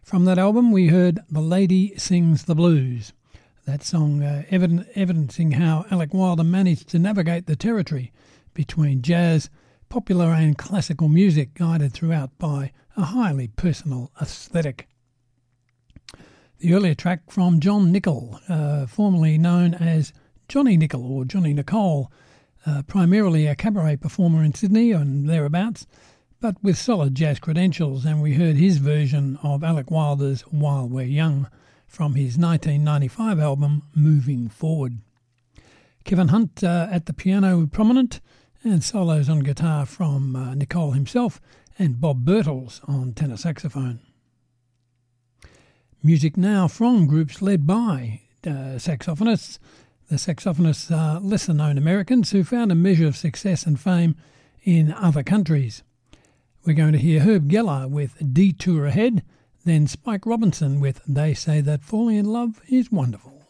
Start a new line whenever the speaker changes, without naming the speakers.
From that album, we heard The Lady Sings the Blues. That song evidencing how Alec Wilder managed to navigate the territory between jazz, popular and classical music, guided throughout by a highly personal aesthetic. The earlier track from John Nicol, formerly known as Johnny Nicol or Johnny Nicole, primarily a cabaret performer in Sydney and thereabouts, but with solid jazz credentials, and we heard his version of Alec Wilder's While We're Young from his 1995 album Moving Forward. Kevin Hunt at the piano prominent, and solos on guitar from Nicole himself and Bob Birtles on tenor saxophone. Music now from groups led by saxophonists. The saxophonists are lesser-known Americans who found a measure of success and fame in other countries. We're going to hear Herb Geller with Detour Ahead, then Spike Robinson with They Say That Falling in Love is Wonderful.